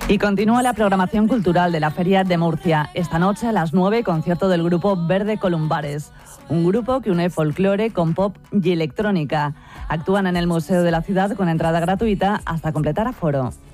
Y continúa la programación cultural de la Feria de Murcia. Esta noche a las 9, concierto del grupo Verde Columbares, un grupo que une folclore con pop y electrónica. Actúan en el Museo de la Ciudad con entrada gratuita hasta completar aforo.